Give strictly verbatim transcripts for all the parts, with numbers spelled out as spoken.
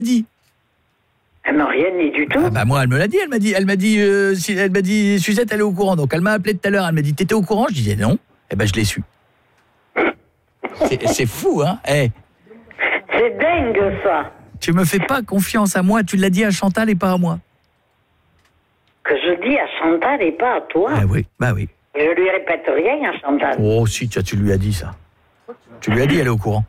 dit. Elle m'a rien dit du tout. Ah bah moi, elle me l'a dit. Elle m'a dit, elle m'a dit, euh, si, elle m'a dit, Suzette, elle est au courant. Donc elle m'a appelé tout à l'heure. Elle m'a dit, t'étais au courant? Je disais non. Eh ben je l'ai su. C'est, c'est fou, hein. Hey. C'est dingue, ça. Tu me fais pas confiance à moi. Tu l'as dit à Chantal et pas à moi. Que je dis à Chantal et pas à toi. Ah oui, bah oui. Je lui répète rien à Chantal. Oh si, tu, tu lui as dit ça. Tu lui as dit, elle est au courant.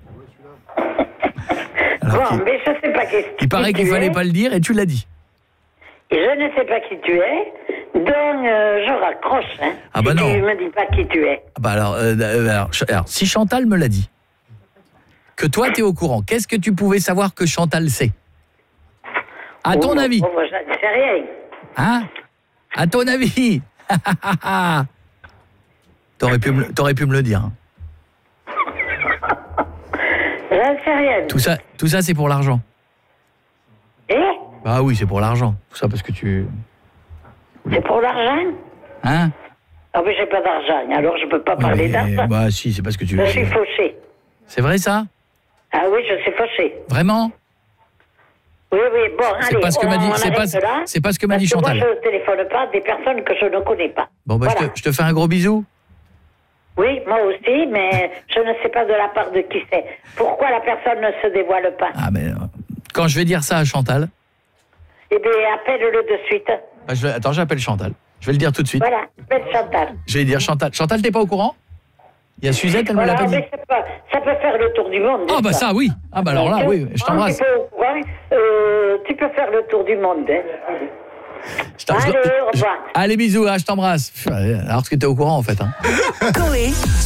Alors bon, mais je ne sais pas qui, il paraît qui qu'il tu fallait es. pas le dire et tu l'as dit. Et je ne sais pas qui tu es, donc euh, je raccroche. Hein, Ah si bah non. tu me dis pas qui tu es. Ah bah alors, euh, euh, alors, ch- alors, si Chantal me l'a dit, que toi t'es au courant, qu'est-ce que tu pouvais savoir que Chantal sait? À ton Oh, avis? oh, moi, je ne sais rien. Hein? À ton avis? T'aurais pu, me- t'aurais pu me le dire. Hein. Je ne sais rien. Tout ça, tout ça c'est pour l'argent. Et Bah oui, c'est pour l'argent. Tout ça parce que tu... c'est pour l'argent? Hein? Ah mais j'ai pas d'argent, alors je peux pas Oui, parler mais- d'argent. Bah si, c'est parce que tu... Je suis fauchée. C'est vrai ça? Ah oui, je suis fauchée. Vraiment? Oui, oui, bon, C'est allez, pas ce que on, m'a dit, on c'est pas, arrête là, c'est pas ce que m'a dit parce que Chantal. moi, je ne téléphone pas à des personnes que je ne connais pas. Bon bah Voilà. je, te, je te fais un gros bisou. Oui, moi aussi, mais je ne sais pas de la part de qui c'est. Pourquoi la personne ne se dévoile pas? Ah mais euh, quand je vais dire ça à Chantal, Eh bien, appelle-le de suite. bah, je, attends, j'appelle Chantal. Je vais le dire tout de suite. Voilà, appelle Chantal. Je vais dire Chantal. Chantal, t'es pas au courant? Il y a Suzette, elle Voilà, me l'a pas dit. mais c'est pas- ça peut faire le tour du monde. Ah bah ça oui. Ah bah alors là Donc, oui, je hein, t'embrasse. Tu peux, au courant, euh, tu peux faire le tour du monde. Hein. Je t'em- je- Allez, au je- revoir. Allez bisous, hein, je t'embrasse. Pff, Alors que t'es au courant en fait. Hein. Coé.